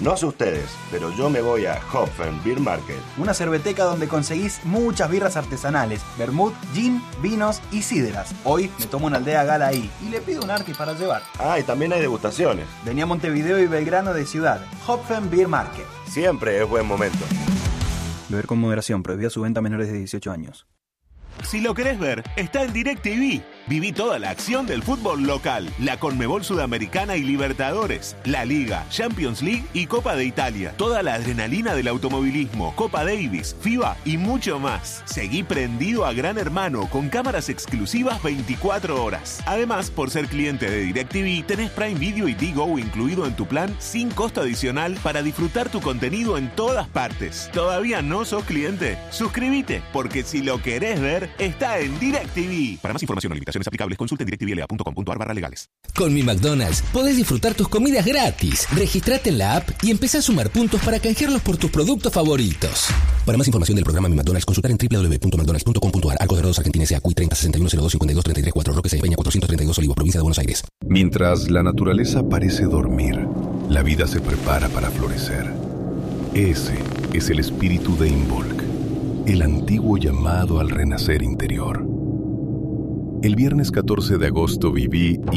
No sé ustedes, pero yo me voy a Hopfen Beer Market. Una cerveteca donde conseguís muchas birras artesanales, vermut, gin, vinos y sidras. Hoy me tomo una Aldea Gala ahí y le pido un Artis para llevar. Ah, y también hay degustaciones. Venía a Montevideo y Belgrano de Ciudad. Hopfen Beer Market. Siempre es buen momento. Beber con moderación, prohibida su venta a menores de 18 años. Si lo querés ver, está en DirecTV. Viví toda la acción del fútbol local, la Conmebol Sudamericana y Libertadores, la Liga, Champions League y Copa de Italia. Toda la adrenalina del automovilismo, Copa Davis, FIBA y mucho más. Seguí prendido a Gran Hermano con cámaras exclusivas 24 horas. Además, por ser cliente de DirecTV, tenés Prime Video y Digo incluido en tu plan sin costo adicional para disfrutar tu contenido en todas partes. ¿Todavía no sos cliente? Suscríbete, porque si lo querés ver, está en DirecTV. Para más información o limitaciones aplicables, consulte en directivla.com.ar/legales. Con mi McDonald's podés disfrutar tus comidas gratis. Registrate en la app y empezá a sumar puntos para canjearlos por tus productos favoritos. Para más información del programa Mi McDonald's, consultar en www.mcdonalds.com.ar. Arcos Dorados Argentina S.A. CUI 30 61 02 52 33 4 Roque Peña 432 Olivos, provincia de Buenos Aires. Mientras la naturaleza parece dormir, la vida se prepara para florecer. Ese es el espíritu de Involk, el antiguo llamado al renacer interior. El viernes 14 de agosto viví